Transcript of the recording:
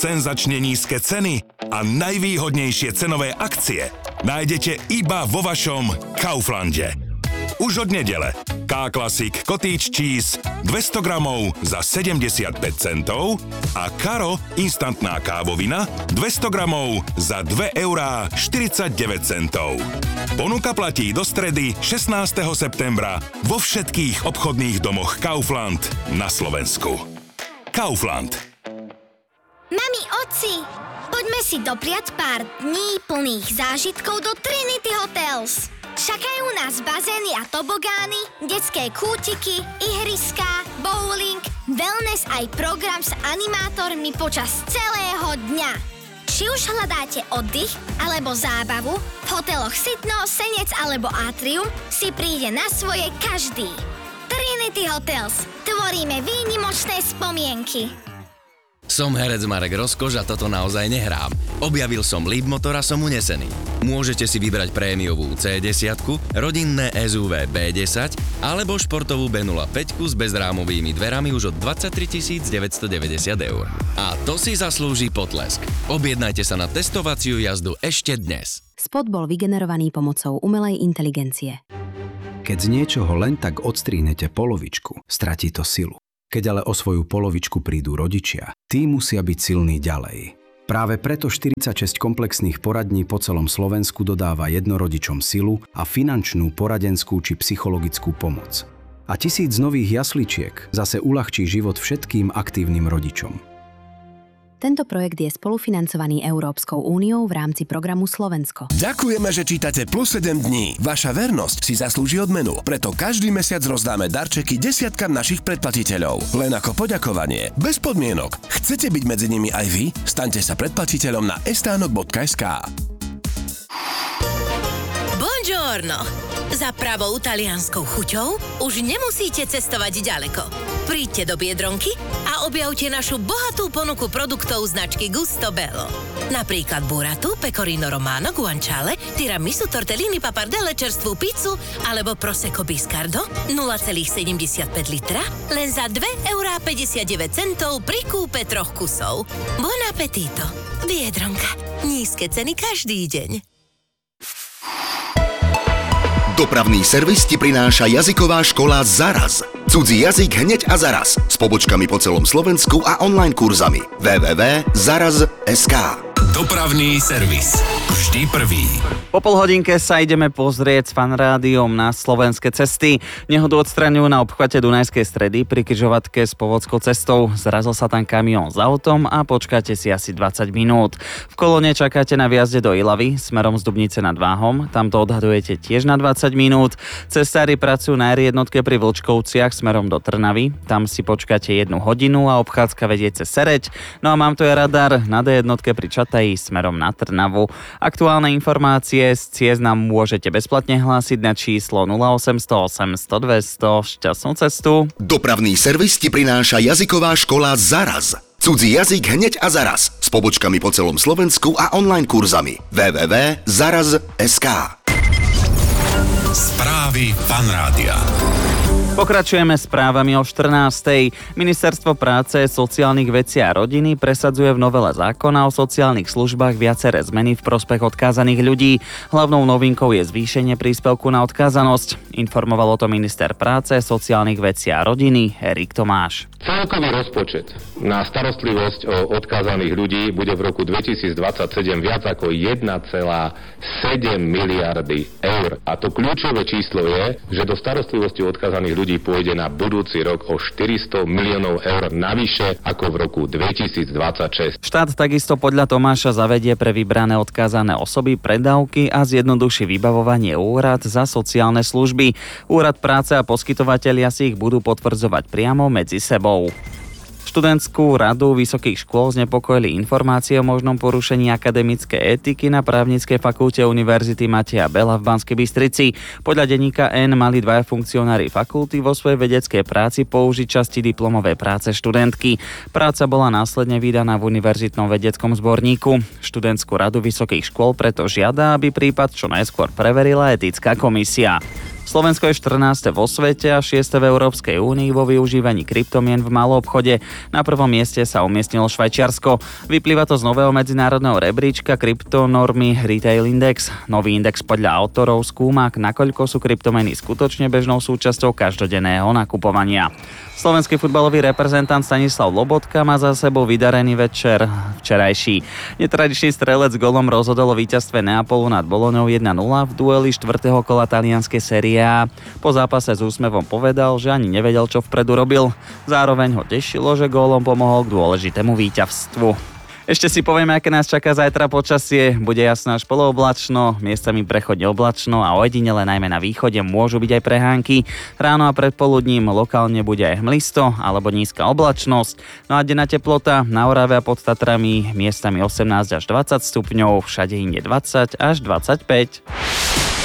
Senzačne nízke ceny a najvýhodnejšie cenové akcie nájdete iba vo vašom Kauflande. Už od nedele K-Classic Cottage Cheese 200 gramov za 75 centov a Karo instantná kávovina 200 gramov za 2,49 €. Ponuka platí do stredy 16. septembra vo všetkých obchodných domoch Kaufland na Slovensku. Kaufland. Mami, otci, poďme si dopriať pár dní plných zážitkov do Trinity Hotels. Čakajú nás bazény a tobogány, detské kútiky, ihriská, bowling, wellness aj program s animátormi počas celého dňa. Či už hľadáte oddych alebo zábavu, v hoteloch Sydno, Senec alebo Atrium si príde na svoje každý. Trinity Hotels. Tvoríme výnimočné spomienky. Som herec Marek Rozkoš a toto naozaj nehrám. Objavil som Leapmotor a som unesený. Môžete si vybrať prémiovú C10, rodinné SUV B10 alebo športovú B05 s bezrámovými dverami už od 23 990 €. A to si zaslúži potlesk. Objednajte sa na testovaciu jazdu ešte dnes. Spot bol vygenerovaný pomocou umelej inteligencie. Keď z niečoho len tak odstrihnete polovičku, stratí to silu. Keď ale o svoju polovičku prídu rodičia, tí musia byť silní ďalej. Práve preto 46 komplexných poradní po celom Slovensku dodáva jednorodičom silu a finančnú, poradenskú či psychologickú pomoc. A 1000 nových jasličiek zase uľahčí život všetkým aktívnym rodičom. Tento projekt je spolufinancovaný Európskou úniou v rámci programu Slovensko. Ďakujeme, že čítate Plus 7 dní. Vaša vernosť si zaslúži odmenu. Preto každý mesiac rozdáme darčeky desiatkam našich predplatiteľov. Len ako poďakovanie. Bez podmienok. Chcete byť medzi nimi aj vy? Staňte sa predplatiteľom na estánok.sk. Buongiorno! Za pravou talianskou chuťou už nemusíte cestovať ďaleko. Príďte do Biedronky a objavte našu bohatú ponuku produktov značky Gusto Bello. Napríklad burratu, pecorino romano, guanciale, tiramisu, tortellini, pappardelle, čerstvú pizzu alebo prosecco biscardo 0,75 litra len za 2,59 € pri kúpe 3 kusov. Buon appetito! Biedronka. Nízke ceny každý deň. Dopravný servis ti prináša jazyková škola Zaraz. Cudzí jazyk hneď a zaraz. S pobočkami po celom Slovensku a online kurzami. www.zaraz.sk. Dopravný servis. Vždy prvý. Po polhodinke sa ideme pozrieť s Fanrádiom na slovenské cesty. Nehodu odstraňujú na obchvate Dunajskej Stredy pri križovatke s Povodskou cestou. Zrazil sa tam kamión s autom a počkáte si asi 20 minút. V kolóne čakáte na výjazde do Ilavy smerom z Dubnice nad Váhom. Tam to odhadujete tiež na 20 minút. Cestári pracujú na R1 pri Vlčkovciach smerom do Trnavy. Tam si počkáte 1 hodinu a obchádzka vedie cez Sereď. No a mám tu je radar na D1 pri Čataji smerom na Trnavu. Aktuálne informácie z ciest nám môžete bezplatne hlásiť na číslo 0800 800 200. Šťastnú cestu. Dopravný servis ti prináša jazyková škola Zaraz. Cudzí jazyk hneď a zaraz. S pobočkami po celom Slovensku a online kurzami. www.zaraz.sk. Správy Fanrádia. Pokračujeme správami o 14:00. Ministerstvo práce, sociálnych vecí a rodiny presadzuje v novele zákona o sociálnych službách viaceré zmeny v prospech odkázaných ľudí. Hlavnou novinkou je zvýšenie príspevku na odkázanosť. Informoval o tom minister práce, sociálnych vecí a rodiny Erik Tomáš. Celkový rozpočet na starostlivosť o odkázaných ľudí bude v roku 2027 viac ako 1,7 miliardy eur. A to kľúčové číslo je, že do starostlivosti o odkázaných ľudí pôjde na budúci rok o 400 miliónov eur navyše ako v roku 2026. Štát takisto podľa Tomáša zavedie pre vybrané odkázané osoby predávky a zjednoduší vybavovanie úrad za sociálne služby. Úrad práce a poskytovatelia si ich budú potvrdzovať priamo medzi sebou. Študentskú radu vysokých škôl znepokojili informácie o možnom porušení akademickej etiky na právnickej fakulte Univerzity Mateja Bela v Banskej Bystrici. Podľa denníka N mali 2 funkcionári fakulty vo svojej vedeckej práci použiť časti diplomovej práce študentky. Práca bola následne vydaná v univerzitnom vedeckom zborníku. Študentskú radu vysokých škôl preto žiada, aby prípad čo najskôr preverila etická komisia. Slovensko je 14. vo svete a 6. v Európskej únii vo využívaní kryptomien v maloobchode. Na prvom mieste sa umiestnilo Švajčiarsko. Vyplýva to z nového medzinárodného rebríčka kryptonormy Retail Index. Nový index podľa autorov skúma, nakoľko sú kryptomeny skutočne bežnou súčasťou každodenného nakupovania. Slovenský futbalový reprezentant Stanislav Lobotka má za sebou vydarený večer včerajší. Netradičný strelec golom rozhodol o víťazstve Neapolu nad Bolognou 1-0 v dueli 4. kola talianskej série A. Po zápase s úsmevom povedal, že ani nevedel, čo vpredu robil. Zároveň ho tešilo, že gólom pomohol k dôležitému víťazstvu. Ešte si povieme, aké nás čaká zajtra počasie. Bude jasno až polooblačno, miestami prechodne oblačno a ojedinele najmä na východe môžu byť aj prehánky. Ráno a predpoludním lokálne bude aj hmlisto alebo nízka oblačnosť. No a denná teplota na Orave a pod Tatrami miestami 18 až 20 stupňov, všade inde 20 až 25.